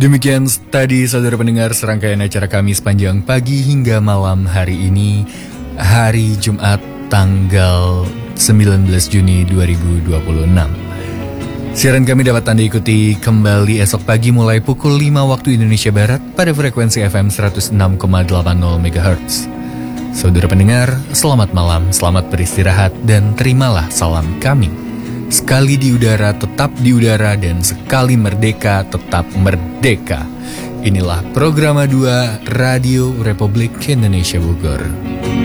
Demikian tadi saudara pendengar serangkaian acara kami sepanjang pagi hingga malam hari ini, hari Jumat tanggal 19 Juni 2026. Siaran kami dapat Anda ikuti kembali esok pagi mulai pukul 5 waktu Indonesia Barat pada frekuensi FM 106,80 MHz. Saudara pendengar, selamat malam, selamat beristirahat, dan terimalah salam kami. Sekali di udara, tetap di udara, dan sekali merdeka, tetap merdeka. Inilah Programa 2 Radio Republik Indonesia Bogor.